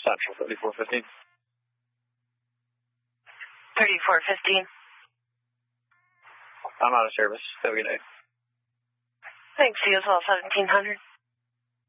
Central, 3415. 3415. I'm out of service. Have a good day. Thanks, you as well, 1700.